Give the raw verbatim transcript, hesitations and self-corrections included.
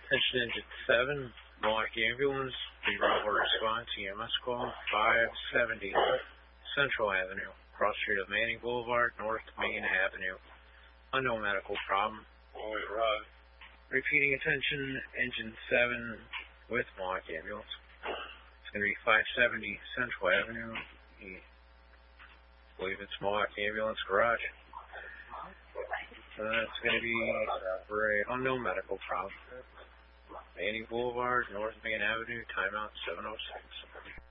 Attention Engine seven, Milwaukee Ambulance, reroute or response, E M S call, five seventy Central Avenue, cross street of Manning Boulevard, North Main Avenue. Unknown medical problem. Alright, Rod. Repeating attention, Engine seven with Milwaukee Ambulance. It's going to be five seventy Central Avenue. I believe it's Milwaukee Ambulance Garage. Uh, it's going to be for an unknown medical problem. Manning Boulevard, North Main Avenue, timeout seven oh six.